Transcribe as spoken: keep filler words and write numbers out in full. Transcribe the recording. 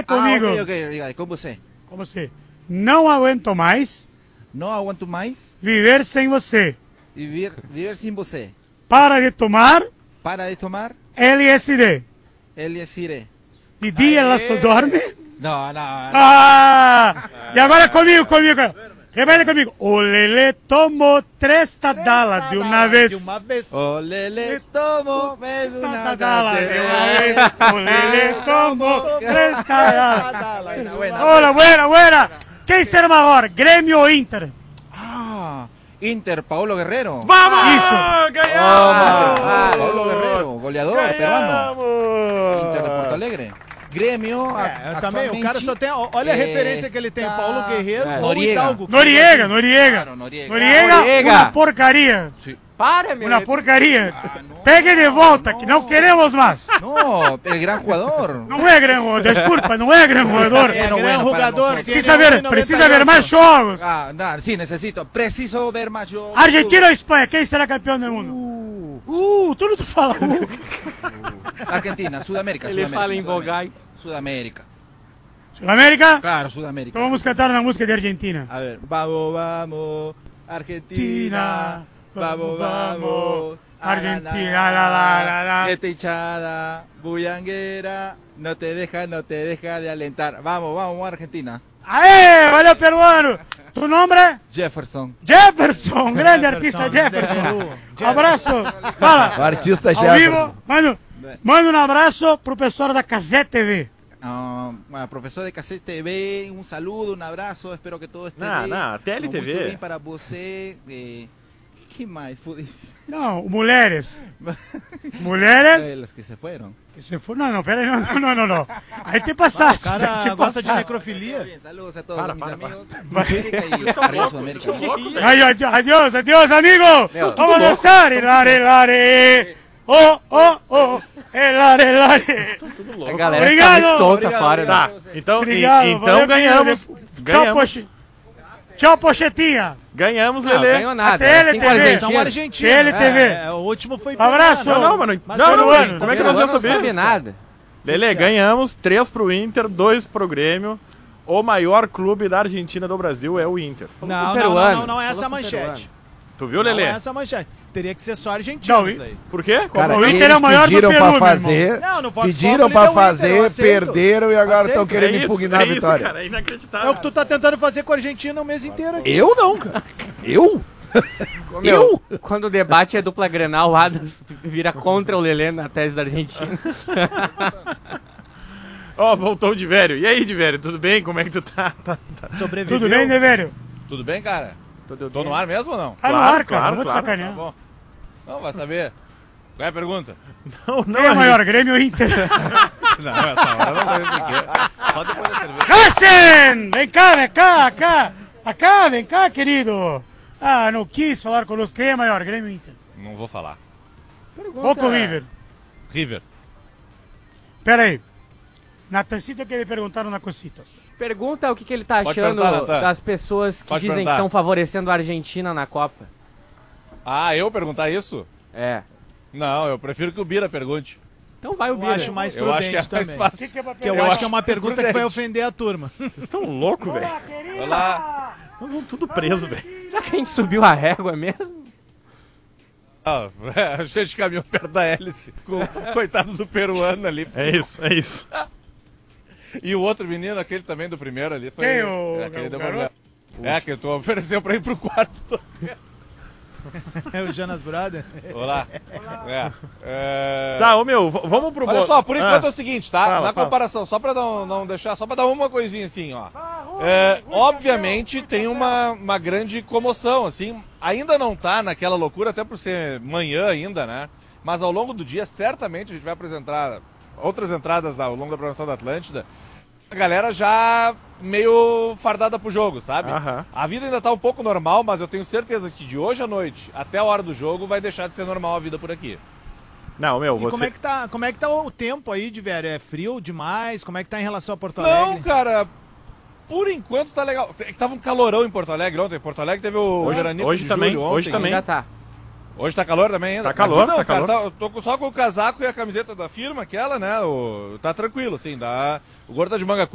comigo. Ah, ok, ok, ok, com você. Com você. Não aguento mais Não aguento mais viver sem você. viver, viver sem você. Para de tomar Para de tomar L S D. L S D. De dia ela só dorme. Não, não, não. Ah! E agora comigo, comigo. Repete comigo. O Lelê tomou três tadalas de uma vez. De uma vez. O Lelê tomou vez uma Tadalas de uma vez. vez. O Lelê tomou três tadalas. Buena, buena. Hola, buena, buena. Quem será maior, Grêmio ou Inter? Ah, Inter, Paulo Guerrero. Vamos! Isso. Ganhamos! Toma. Paulo Guerrero, goleador peruano. Inter de Ganhamos. Porto Alegre. Grêmio, É, a- também, o cara atualmente, só tem. Olha a é, referência que ele tem: tá- Paulo Guerreiro é, ou Noriega. Hidalgo. Noriega, Noriega. Claro, Noriega. Noriega, Noriega. uma porcaria. Para, meu. Uma porcaria. Pegue de volta, que não queremos mais. No, el gran jugador. Não é gran jogador, desculpa, não é gran jogador. É, Bueno, gran bueno, para jogador. nosotros. Precisa tiene ver, uno precisa noventa y ver ocho. mais jogos. Ah, no, sí, necesito. Preciso ver más yo. Argentina ou Espanha, quem será campeão do mundo? Uh, Uh, tudo tu fala. Uh. Argentina, Sudamérica. Ele Sudamérica, fala em Sudamérica. vogais. Sudamérica. América? Claro, Sudamérica. Então vamos cantar uma música de Argentina. A ver, vamos, vamos, Argentina, vamos, vamos, Argentina, la, la, la, la. Esta hinchada, bullanguera, no te deja, no te deja de alentar. Vamos, vamos, Argentina. Aê, valeu peruano. Tu nome? Jefferson. Jefferson, grande Jefferson, artista de Jefferson. Peru. Abraço. O Fala. artista Ao Jefferson. vivo, manda, manda um abraço pro pessoal da Casé T V. Ah, ah, professor de Cassete T V, um saludo, um abraço, espero que todo esteja Não, bem. não, T L T V. Muito bem para você. Eh, que mais? Não, mulheres. Mulheres. Elas que se foram. Que se for, não, não, pera aí, não, não, não, não. Aí te passaste. O cara te gosta de passaste. necrofilia. Saludos a todos Para, mis para, amigos. América y arriba Sudamérica. Ay, ay, adiós, adiós, amigo. Meu, Vamos dançar. Hilare, hilare. Oh, oh, oh. Hilare, hilare. A galera Obrigado. fica muito solta Obrigado. fora, né? Tá, então, Obrigado. e- então valeu, ganhamos. querido. Tchau, Ganhamos. poche... Tchau, pochetinha. Ganhamos, Não, Lelê. ganhou nada. A Assim com a T L T V. São Argentina. argentinos. T L T V. É, é, o último foi Abraço. peruano. Não, não, mano. Mas Não, não, peruano, mano. Como é que tá nós certo. vamos Não subir? sabe nada. Lelê, ganhamos três pro Inter, dois pro Grêmio. O maior clube da Argentina do Brasil é o Inter. Não, com não, peruano. não, não, não é essa a Falou com manchete. Tu viu, Não Lelê? é essa a manchete. Teria que ser só argentino Não, isso aí. Por quê? Cara, O Inter eles é o maior do pediram Peru, pra meu fazer, Não, no voto pediram stop pra ele deu Inter, eu fazer, aceito. perderam e agora Aceito. estão querendo é isso, impugnar é a vitória. Isso, cara, é É inacreditável. o que tu tá tentando fazer com a Argentina o mês inteiro aqui. Eu não, cara. Eu? Meu, quando o debate é dupla Grenal, o Adams vira contra o Lelê na tese da Argentina. Ó, voltou o Divério. E aí, Divério, tudo bem? Como é que tu tá? Tá, tá. Sobreviveu. Tudo bem, né, velho? Tudo bem, cara? Tudo Tô bem? no ar mesmo ou não? Tá no Claro, ar, cara. claro, Não vou te claro. Tá sacanear. bom. Não, vai saber. Qual é a pergunta? Não, não. Quem é maior, Grêmio ou Inter? Não, essa hora não sei porquê. Só depois da cerveja. Hassen! Vem cá, vem cá, cá. Acá, vem cá, querido. Ah, não quis falar conosco. Quem é maior, Grêmio ou Inter? Não vou falar. Boca ou River? River. Pera aí. Natancito quer lhe perguntar uma cosita. Pergunta o que, que ele tá Pode achando perguntar, Natan. das pessoas que Pode dizem perguntar. que estão favorecendo a Argentina na Copa. Ah, eu perguntar isso? É. Não, eu prefiro que o Bira pergunte. Então vai o Eu Bira. acho mais Eu prudente acho que é mais também. fácil. que é pra Que eu, perguntar? acho que é uma pergunta que vai ofender a turma. Vocês estão loucos, velho. Olá, querida! Olá. Nós vamos tudo preso, velho. Já que a gente subiu a régua mesmo? Ah, a gente caminhou perto da hélice com o coitado do peruano ali. É isso, é isso. E o outro menino, aquele também do primeiro ali. Foi, Quem, o- é, aquele o deu garoto? problema. É, que tu ofereceu pra ir pro quarto. É o Jonas Brother. Olá. É. É... Tá, ô meu, v- vamos pro... Olha bo- só, por enquanto é Ah, o seguinte, tá? Fala, Na fala. comparação, só pra não, não deixar, só pra dar uma coisinha assim, ó. É, obviamente tem uma, uma grande comoção, assim, ainda não tá naquela loucura, até por ser manhã ainda, né? Mas ao longo do dia, certamente a gente vai apresentar outras entradas da- ao longo da programação da Atlântida. A galera já meio fardada pro jogo, sabe? Aham. A vida ainda tá um pouco normal, mas eu tenho certeza que de hoje à noite até a hora do jogo vai deixar de ser normal a vida por aqui. Não, meu, E você... como é que tá, como é que tá o tempo aí, de velho? É frio demais? Como é que tá em relação a Porto Alegre? Não, cara, por enquanto tá legal. É que tava um calorão em Porto Alegre ontem. Porto Alegre teve o Hoje- veranico hoje de também, julho ontem. hoje também. Já tá. Hoje tá calor também ainda? Tá calor, Aqui não, tá cara, calor. eu tô com- só com o casaco e a camiseta da firma, aquela, né? O, tá tranquilo, assim, dá... O gordo tá de manga